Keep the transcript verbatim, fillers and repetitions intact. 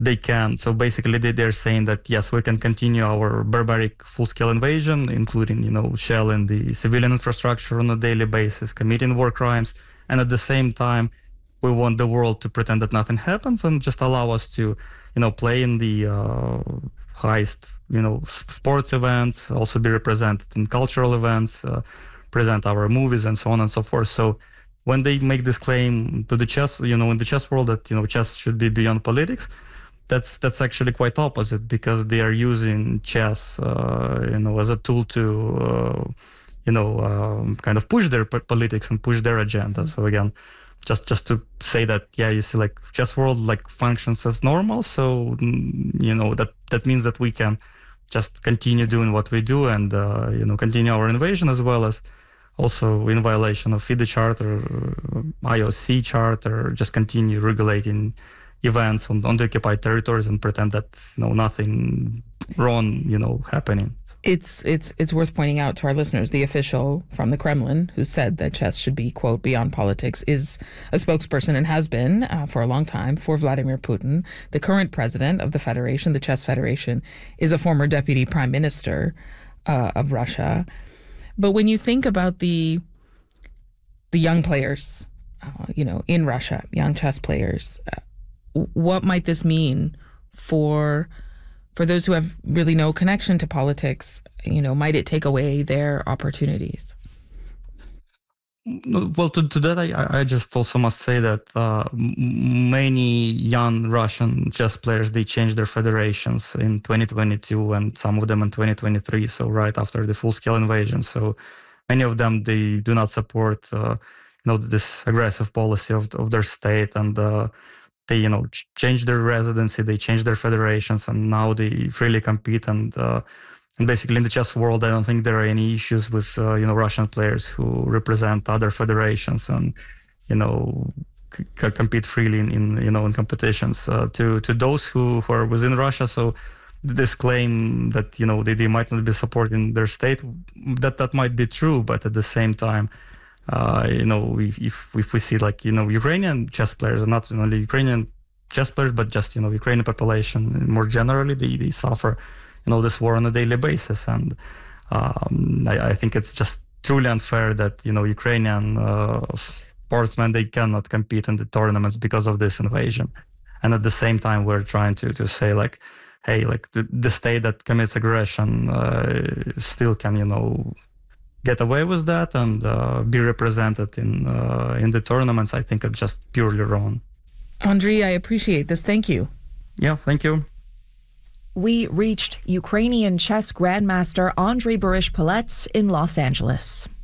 they can. So basically, they, they're saying that yes, we can continue our barbaric full-scale invasion, including, you know, shelling the civilian infrastructure on a daily basis, committing war crimes, and at the same time, we want the world to pretend that nothing happens and just allow us to, you know, play in the uh, highest, you know, sports events, also be represented in cultural events, uh, present our movies, and so on and so forth. So when they make this claim to the chess, you know, in the chess world that, you know, chess should be beyond politics, that's that's actually quite opposite, because they are using chess, uh, you know, as a tool to, uh, you know, um, kind of push their p- politics and push their agenda. So again, just just to say that, yeah, you see, like chess world like functions as normal. So you know that that means that we can just continue doing what we do and uh, you know continue our invasion, as well as also in violation of FIDE Charter, I O C Charter, just continue regulating events on, on the occupied territories and pretend that, you know, nothing wrong, you know, happening. It's it's it's worth pointing out to our listeners, the official from the Kremlin who said that chess should be, quote, beyond politics, is a spokesperson and has been uh, for a long time for Vladimir Putin. The current president of the Federation, the Chess Federation, is a former deputy prime minister uh, of Russia. But when you think about the the young players, uh, you know, in Russia, young chess players, uh, what might this mean for for those who have really no connection to politics? You know, might it take away their opportunities? Well, to, to that, I, I just also must say that uh, many young Russian chess players, they changed their federations in twenty twenty-two and some of them in twenty twenty-three, so right after the full-scale invasion. So many of them, they do not support, uh, you know, this aggressive policy of, of their state, and uh, they, you know, ch- change their residency, they change their federations, and now they freely compete. And uh, and basically in the chess world, I don't think there are any issues with, uh, you know, Russian players who represent other federations and, you know, c- c- compete freely in, in, you know, in competitions. Uh, to to those who, who are within Russia, so this claim that, you know, they, they might not be supporting their state, that that might be true, but at the same time, Uh, you know, if if we see, like, you know, Ukrainian chess players, and not only Ukrainian chess players, but just, you know, Ukrainian population more generally, they, they suffer, you know, this war on a daily basis. And um, I, I think it's just truly unfair that, you know, Ukrainian uh, sportsmen, they cannot compete in the tournaments because of this invasion. And at the same time, we're trying to, to say, like, hey, like the, the state that commits aggression uh, still can, you know, get away with that and uh, be represented in uh, in the tournaments. I think it's just purely wrong. Andriy, I appreciate this. Thank you. Yeah, thank you. We reached Ukrainian chess grandmaster Andriy Barish-Palets in Los Angeles.